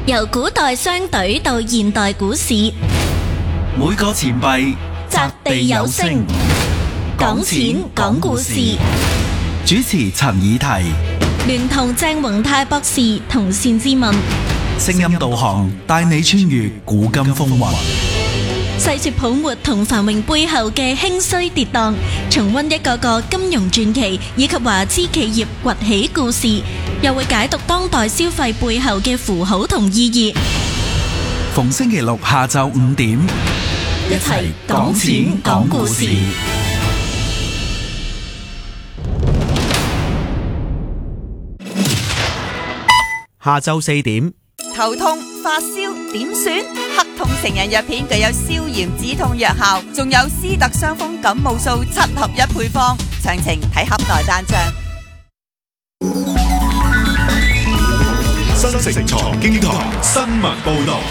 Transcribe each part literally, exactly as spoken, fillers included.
由古代商隊到現代股市， 每個錢幣擲地有聲，講錢講故事。 主持陳以提， 聯同鄭宏泰博士同單志文， 聲音導航帶你穿越古今風雲， 細說泡沫同繁榮背後嘅興衰跌宕，重溫一個個金融傳奇以及華資企業崛起故事，又會解讀當代消費背後嘅符號同意義。 逢星期六下晝五點， 一齊講錢講故事。 下晝四點， 頭痛發燒點算？黑痛成人藥片具有消炎止痛藥效，仲有斯特傷風感冒素七合一配方，詳情睇盒內單張。 新城財經台新聞報道。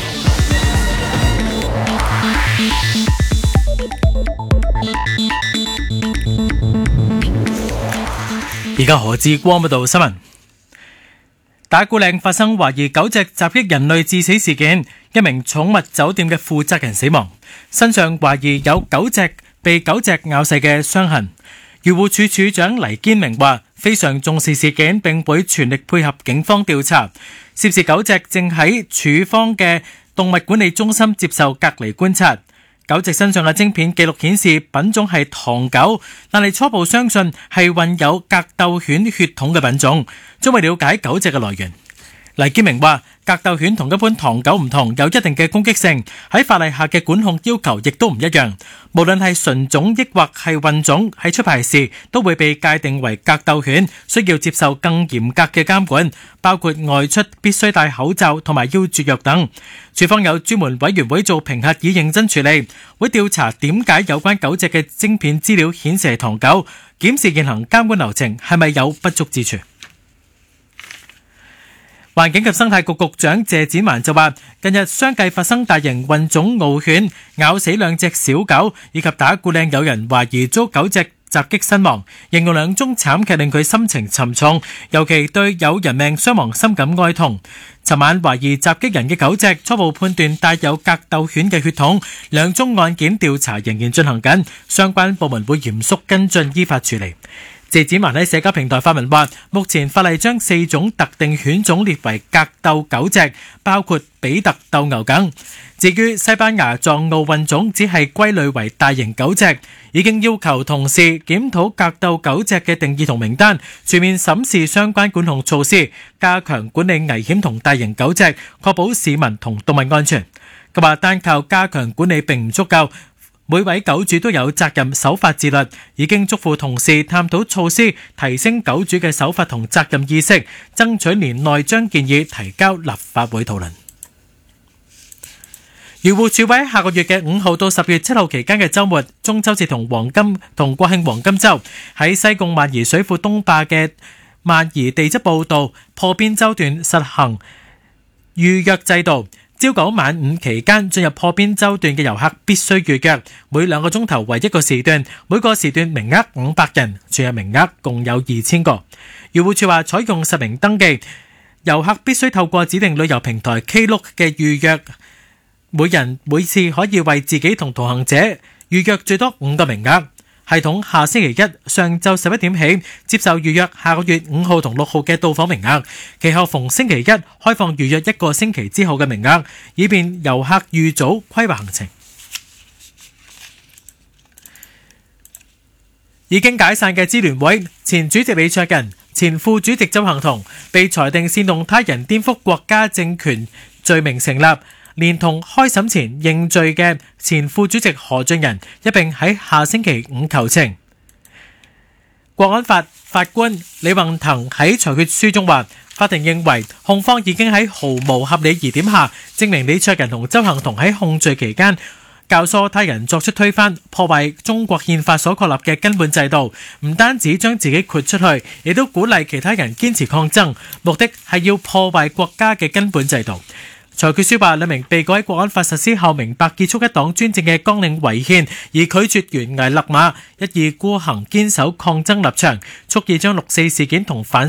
而家何志光報道新聞。打鼓嶺發生懷疑狗隻襲擊人類致死事件，一名寵物酒店嘅負責人死亡，身上懷疑有狗隻被狗隻咬噬嘅傷痕。漁護署署長黎堅明話，非常重視事件，並會全力配合警方調查。涉事狗隻正喺署方嘅動物管理中心接受隔離觀察。狗隻身上嘅晶片記錄顯示品種係唐狗，但係初步相信係混有格鬥犬血統嘅品種，將會了解狗隻嘅來源。黎堅明話，格鬥犬同一般唐狗唔同，有一定嘅攻擊性，喺法例下嘅管控要求亦都唔一樣。無論係純種抑或係混種，喺出牌時都會被界定為格鬥犬，需要接受更嚴格嘅監管，包括外出必須戴口罩同埋要絕育等。署方有專門委員會做評核，以認真處理，會調查點解有關狗隻嘅晶片資料顯示係唐狗，檢視現行監管流程係咪有不足之處。環境及生態局局長謝展寰就話，近日相繼發生大型混種獒犬咬死兩隻小狗，以及打鼓嶺有人懷疑遭狗隻襲擊身亡，形容兩宗慘劇令佢心情沉重，尤其對有人命傷亡深感哀痛。尋晚懷疑襲擊人嘅狗隻初步判斷帶有格鬥犬嘅血統，兩宗案件調查仍然進行緊，相關部門會嚴肅跟進，依法處理。謝展寰喺社交平台發文話，目前法例將四種特定犬種列為格鬥狗隻，包括比特鬥牛梗。至於西班牙藏獒混種，只係歸類為大型狗隻，已經要求同事檢討格鬥狗隻嘅定義同名單，全面審視相關管控措施，加強管理危險同大型狗隻，確保市民同動物安全。佢話單靠加強管理並唔足夠，每位狗主都有責任守法自律，已經囑咐同事探討措施，提升狗主嘅守法同責任意識，爭取年內將建議提交立法會討論。漁護署會喺下個月嘅五號到十月七號期間嘅週末、中秋節同黃金同國慶黃金週，喺西貢萬宜水庫東壩嘅萬宜地質步道破邊洲段實行預約制度。朝九晚五期間進入破邊洲段嘅遊客必須預約，每兩個鐘頭為一個時段，每個時段名額五百人，全日名額共有二千個。漁護署話採用實名登記，遊客必須透過指定旅遊平台 Klook 嘅預約，每人每次可以為自己同同行者預約最多五個名額。系統下星期一上晝十一點起接受預約下個月五號同六號嘅到訪名額，其後逢星期一開放預約一個星期之後嘅名額，以便遊客預早規劃行程。已經解散嘅支聯會前主席李卓人、前副主席鄒幸彤被裁定煽動他人顛覆國家政權罪名成立，連同開審前認罪嘅前副主席何俊仁一併喺下星期五求情。國安法法官李宏騰喺裁決書中話，法庭認為控方已經喺毫無合理疑點下證明李卓人同鄒幸彤喺控罪期間教唆他人作出推翻、破壞中國憲法所確立嘅根本制度，唔單止將自己豁出去，亦都鼓勵其他人堅持抗爭，目的係要破壞國家嘅根本制度。裁決書話，兩名被告喺國安法實施後明白結束一黨專政嘅綱領違憲，而拒絕懸崖勒馬，一意孤行堅守抗爭立場，蓄意將六四事件同反